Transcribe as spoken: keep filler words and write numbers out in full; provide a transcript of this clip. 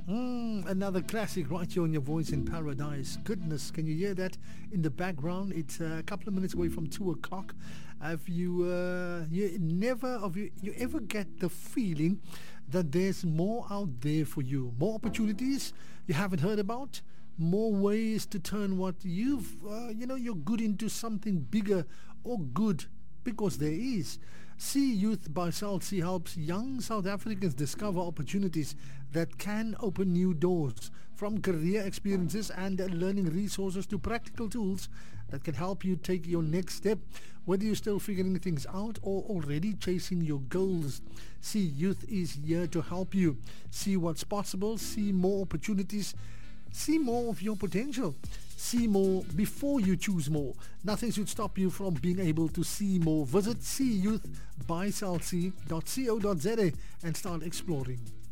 Mm, another classic right here on Your Voice in Paradise. Goodness, can you hear that in the background? It's uh, a couple of minutes away from two o'clock. Have you, uh, you never, have you, you ever get the feeling that there's more out there for you? More opportunities you haven't heard about? More ways to turn what you've, uh, you know, you're good into something bigger or good, because there is. See Youth by Cell C helps young South Africans discover opportunities that can open new doors, from career experiences and learning resources to practical tools that can help you take your next step, whether you're still figuring things out or already chasing your goals. See Youth is here to help you see what's possible, see more opportunities, see more of your potential. See more before you choose more. Nothing should stop you from being able to see more. Visit see youth by cell c dot co dot za and start exploring.